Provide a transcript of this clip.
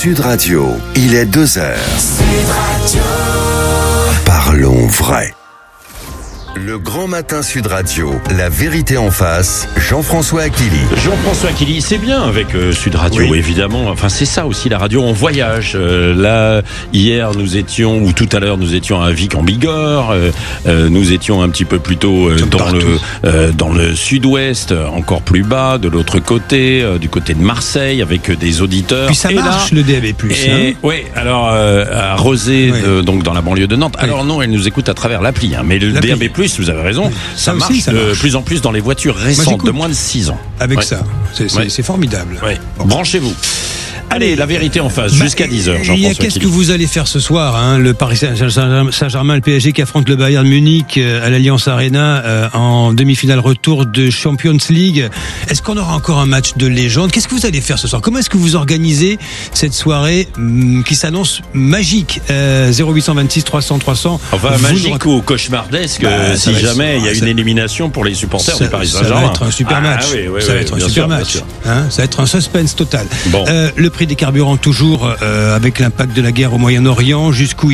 Sud Radio, il est 2h. Sud Radio. Parlons vrai. Le Grand Matin Sud Radio, la vérité en face, Jean-François Aquili. Jean-François Aquili, c'est bien avec Sud Radio, oui. Évidemment. Enfin, c'est ça aussi la radio, on voyage. Là, hier, nous étions, ou tout à l'heure, nous étions à Vic en Bigorre. Nous étions un petit peu plus tôt dans le sud-ouest, encore plus bas, de l'autre côté, du côté de Marseille, avec des auditeurs. Puis ça marche, le DAB+. Oui, alors à Rezé, donc dans la banlieue de Nantes. Alors non, elle nous écoute à travers l'appli, mais le DAB+, vous avez raison, ça marche de plus en plus dans les voitures récentes de moins de 6 ans. Avec ça, c'est formidable. Ouais. Bon. Branchez-vous. Allez, la vérité en face, jusqu'à 10h, Jean-François. Qu'est-ce que vous allez faire ce soir, le Paris Saint-Germain, le PSG qui affronte le Bayern Munich à l'Allianz Arena en demi-finale retour de Champions League. Est-ce qu'on aura encore un match de légende? Qu'est-ce que vous allez faire ce soir? Comment est-ce que vous organisez cette soirée qui s'annonce magique? 0826 300 300. Enfin, magique ou cauchemardesque, si jamais il y a une élimination pour les supporters du Paris Saint-Germain. Ça va être un super match. Ça va être un super match. Ça va être un suspense total. Bon. Le prix des carburants toujours avec l'impact de la guerre au Moyen-Orient, jusqu'où